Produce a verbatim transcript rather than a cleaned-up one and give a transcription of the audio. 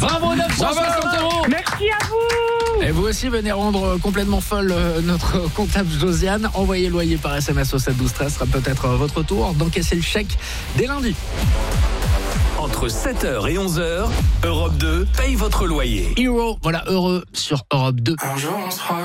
Bravo, neuf cent soixante euros. Merci à vous. Et vous aussi, venez rendre complètement folle notre comptable Josiane. Envoyez loyer par S M S au sept douze treize. Ce sera peut-être votre tour d'encaisser le chèque dès lundi. Entre sept heures et onze heures, Europe deux paye votre loyer. Hero, voilà, heureux sur Europe deux. Un jour on sera